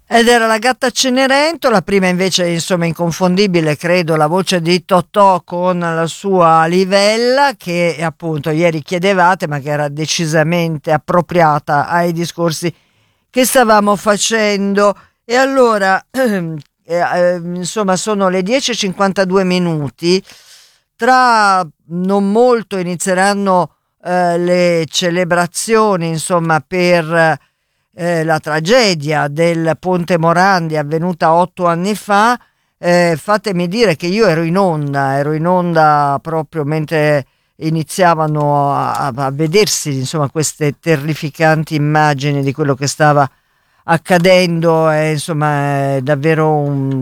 Ed era la gatta Cenerentola, prima invece insomma inconfondibile credo la voce di Totò con la sua livella che appunto ieri chiedevate ma che era decisamente appropriata ai discorsi che stavamo facendo. E allora insomma sono le 10:52 minuti, tra non molto inizieranno le celebrazioni insomma per la tragedia del Ponte Morandi avvenuta 8 anni fa. Fatemi dire che io ero in onda proprio mentre iniziavano a vedersi insomma queste terrificanti immagini di quello che stava accadendo, e insomma è davvero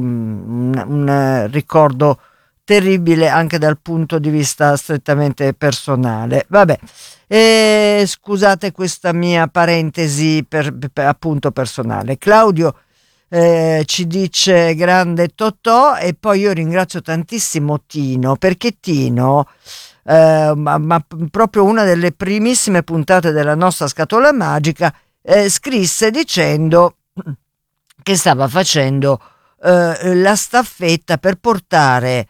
un ricordo terribile anche dal punto di vista strettamente personale. Vabbè, scusate questa mia parentesi appunto personale. Claudio ci dice grande Totò, e poi io ringrazio tantissimo Tino, perché Tino ma proprio una delle primissime puntate della nostra scatola magica scrisse dicendo che stava facendo la staffetta per portare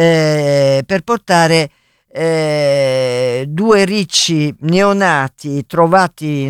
due ricci neonati trovati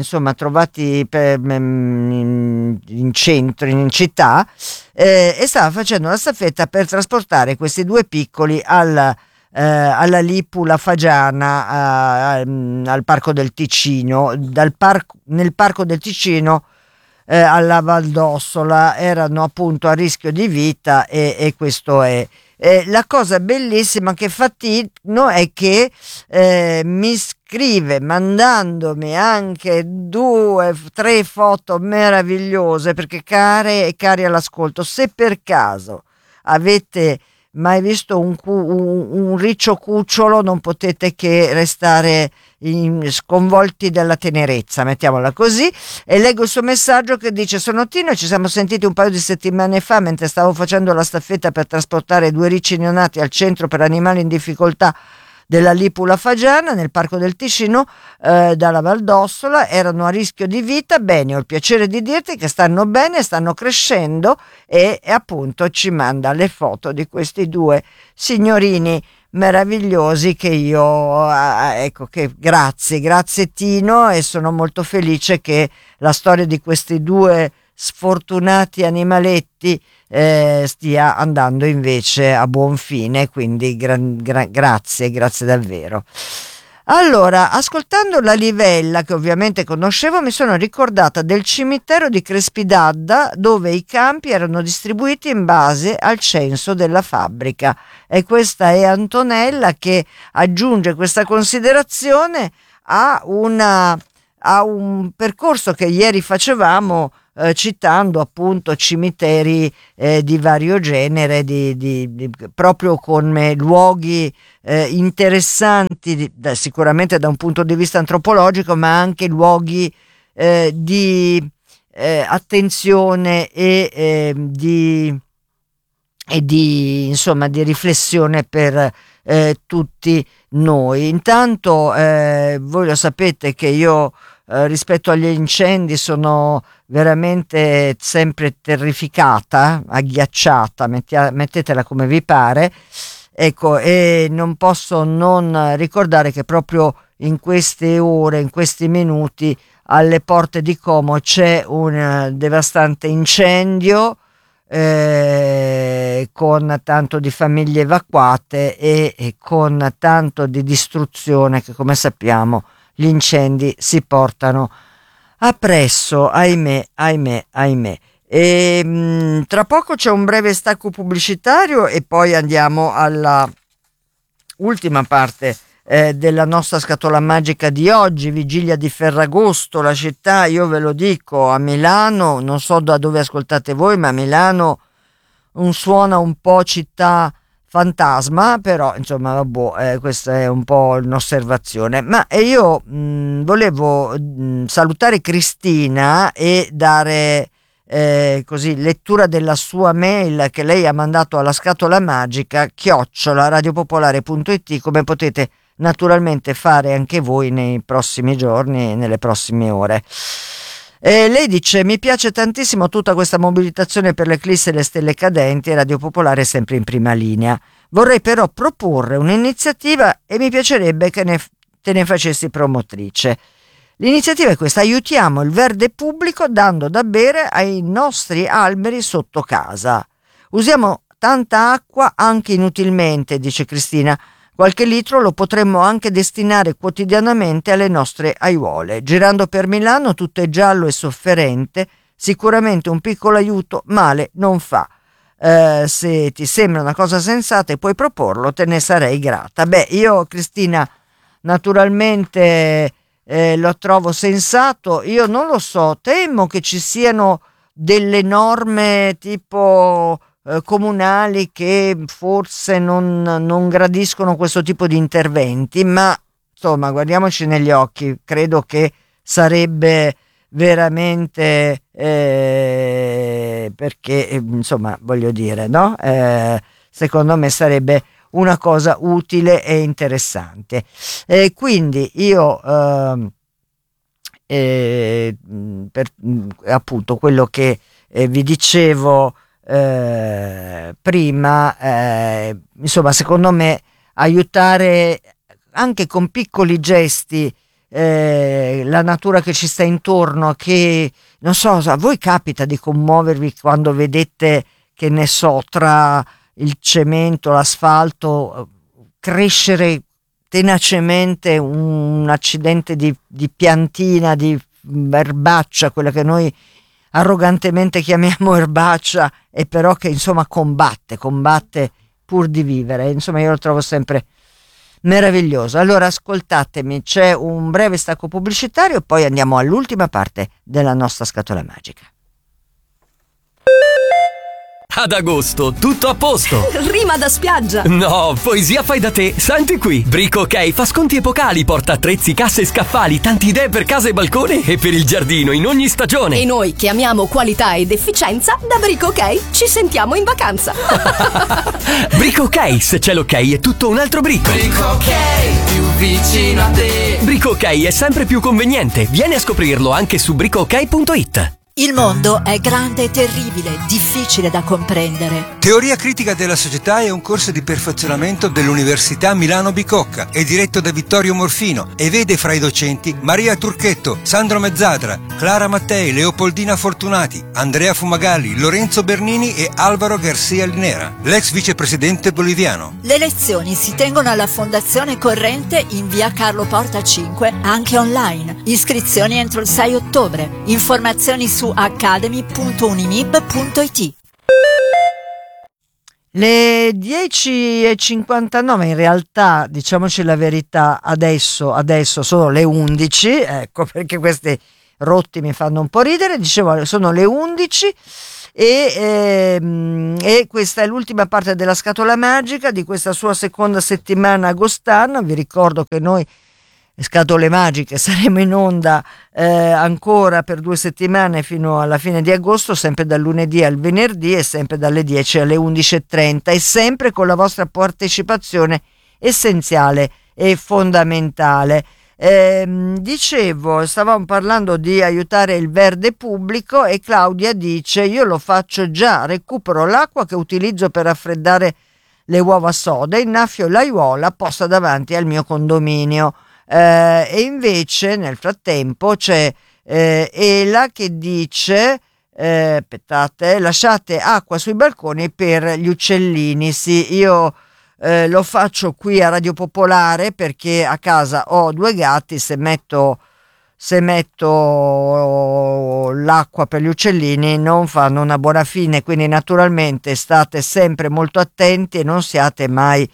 in centro, in città, e stava facendo la staffetta per trasportare questi due piccoli alla Lipula Fagiana, al Parco del Ticino, nel Parco del Ticino alla Valdossola. Erano appunto a rischio di vita, e questo è. La cosa bellissima che fa Tino è che mi scrive mandandomi anche 2-3 foto meravigliose, perché care e cari all'ascolto, se per caso avete mai visto un riccio cucciolo non potete che restare sconvolti dalla tenerezza, mettiamola così. E leggo il suo messaggio che dice: sono Tino e ci siamo sentiti un paio di settimane fa mentre stavo facendo la staffetta per trasportare due ricci neonati al centro per animali in difficoltà della Lipula Fagiana nel Parco del Ticino, dalla Valdossola. Erano a rischio di vita. Bene, ho il piacere di dirti che stanno bene, stanno crescendo, e appunto ci manda le foto di questi due signorini meravigliosi che io ecco, che grazie Tino, e sono molto felice che la storia di questi due sfortunati animaletti stia andando invece a buon fine, quindi grazie davvero. Allora, ascoltando la livella, che ovviamente conoscevo, mi sono ricordata del cimitero di Crespidadda, dove i campi erano distribuiti in base al censo della fabbrica. E questa è Antonella che aggiunge questa considerazione a un percorso che ieri facevamo, citando appunto cimiteri di vario genere, proprio con luoghi interessanti, sicuramente da un punto di vista antropologico, ma anche luoghi di attenzione e insomma di riflessione per tutti noi. Intanto voi lo sapete che io rispetto agli incendi sono veramente sempre terrificata, agghiacciata, mettetela come vi pare, ecco, e non posso non ricordare che proprio in queste ore, in questi minuti, alle porte di Como c'è un devastante incendio, con tanto di famiglie evacuate e con tanto di distruzione che, come sappiamo, gli incendi si portano appresso, ahimè. E tra poco c'è un breve stacco pubblicitario e poi andiamo alla ultima parte della nostra scatola magica di oggi, vigilia di Ferragosto. La città, io ve lo dico, a Milano, non so da dove ascoltate voi, ma a Milano suona un po' città fantasma, però insomma vabbè, questa è un po' un'osservazione. Ma io volevo salutare Cristina e dare così lettura della sua mail che lei ha mandato alla scatola magica @radiopopolare.it, come potete naturalmente fare anche voi nei prossimi giorni e nelle prossime ore. Lei dice: mi piace tantissimo tutta questa mobilitazione per l'eclisse e le stelle cadenti, Radio Popolare è sempre in prima linea. Vorrei però proporre un'iniziativa e mi piacerebbe che te ne facessi promotrice. L'iniziativa è questa: aiutiamo il verde pubblico dando da bere ai nostri alberi sotto casa. Usiamo tanta acqua anche inutilmente, dice Cristina. Qualche litro lo potremmo anche destinare quotidianamente alle nostre aiuole. Girando per Milano tutto è giallo e sofferente, sicuramente un piccolo aiuto male non fa. Se ti sembra una cosa sensata e puoi proporlo, te ne sarei grata. Beh, io Cristina naturalmente lo trovo sensato. Io non lo so, temo che ci siano delle norme tipo comunali che forse non gradiscono questo tipo di interventi, ma insomma guardiamoci negli occhi, credo che sarebbe veramente perché insomma voglio dire, no? Secondo me sarebbe una cosa utile e interessante, quindi io per appunto quello che vi dicevo prima, insomma secondo me aiutare anche con piccoli gesti la natura che ci sta intorno, che non so, a voi capita di commuovervi quando vedete, che ne so, tra il cemento, l'asfalto crescere tenacemente un accidente di piantina, di erbaccia, quella che noi arrogantemente chiamiamo erbaccia, e però che insomma combatte pur di vivere. Insomma io lo trovo sempre meraviglioso. Allora ascoltatemi, c'è un breve stacco pubblicitario, poi andiamo all'ultima parte della nostra scatola magica. Ad agosto, tutto a posto. Rima da spiaggia. No, poesia fai da te. Senti qui. Brico OK fa sconti epocali, porta attrezzi, casse e scaffali, tante idee per casa e balcone e per il giardino in ogni stagione. E noi che amiamo qualità ed efficienza, da Brico OK ci sentiamo in vacanza. Brico OK, se c'è l'ok è tutto un altro brico. Brico OK, più vicino a te. Brico OK è sempre più conveniente. Vieni a scoprirlo anche su bricook.it. Il mondo è grande e terribile, difficile da comprendere. Teoria critica della società è un corso di perfezionamento dell'Università Milano Bicocca. È diretto da Vittorio Morfino e vede fra i docenti Maria Turchetto, Sandro Mezzadra, Clara Mattei, Leopoldina Fortunati, Andrea Fumagalli, Lorenzo Bernini e Alvaro Garcia Linera, l'ex vicepresidente boliviano. Le lezioni si tengono alla Fondazione Corrente in via Carlo Porta 5, anche online. Iscrizioni entro il 6 ottobre. Informazioni su academy.unimib.it. Le 10:59, in realtà diciamoci la verità, adesso sono le 11, ecco perché questi rotti mi fanno un po' ridere. Dicevo, sono le 11 e questa è l'ultima parte della scatola magica di questa sua seconda settimana agostana. Vi ricordo che noi Scatole Magiche saremo in onda ancora per 2 settimane fino alla fine di agosto, sempre dal lunedì al venerdì e sempre dalle 10 alle 11:30 e sempre con la vostra partecipazione essenziale e fondamentale. Dicevo, stavamo parlando di aiutare il verde pubblico e Claudia dice: io lo faccio già, recupero l'acqua che utilizzo per raffreddare le uova soda, innaffio l'aiuola posta davanti al mio condominio. E invece nel frattempo c'è Ela che dice aspettate, lasciate acqua sui balconi per gli uccellini. Sì, io lo faccio qui a Radio Popolare perché a casa ho 2 gatti, se metto l'acqua per gli uccellini non fanno una buona fine, quindi naturalmente state sempre molto attenti e non siate mai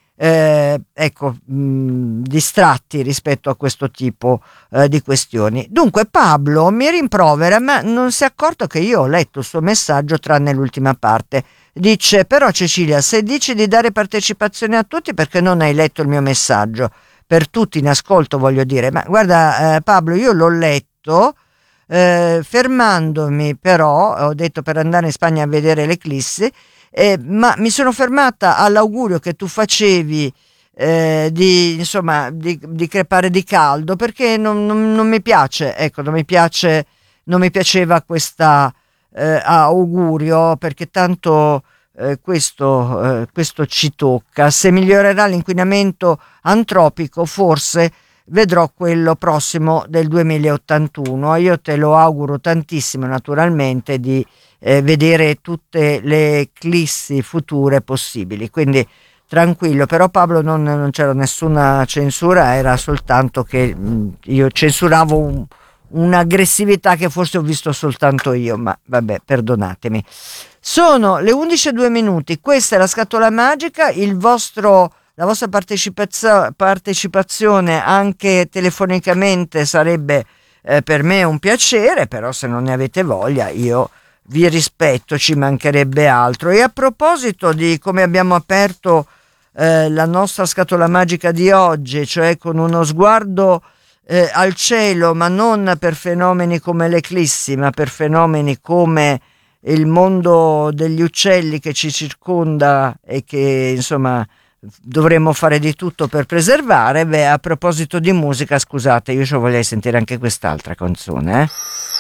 distratti rispetto a questo tipo di questioni. Dunque Pablo mi rimprovera, ma non si è accorto che io ho letto il suo messaggio tranne l'ultima parte. Dice: però Cecilia, se dici di dare partecipazione a tutti, perché non hai letto il mio messaggio? Per tutti in ascolto, voglio dire. Ma guarda Pablo, io l'ho letto fermandomi, però ho detto per andare in Spagna a vedere l'eclissi, ma mi sono fermata all'augurio che tu facevi di crepare di caldo, perché non mi piace, ecco, non mi piace non mi piaceva questa augurio, perché tanto questo ci tocca. Se migliorerà l'inquinamento antropico, forse vedrò quello prossimo del 2081. Io te lo auguro tantissimo, naturalmente, di vedere tutte le eclissi future possibili, quindi tranquillo. Però Pablo, non c'era nessuna censura, era soltanto che io censuravo un'aggressività che forse ho visto soltanto io, ma vabbè, perdonatemi. Sono le 11:02, questa è la scatola magica, la vostra partecipazione anche telefonicamente sarebbe per me un piacere, però se non ne avete voglia io vi rispetto, ci mancherebbe altro. E a proposito di come abbiamo aperto la nostra scatola magica di oggi, cioè con uno sguardo al cielo, ma non per fenomeni come l'eclissi, ma per fenomeni come il mondo degli uccelli che ci circonda e che insomma dovremmo fare di tutto per preservare. A proposito di musica, scusate, io ci voglio sentire anche quest'altra canzone,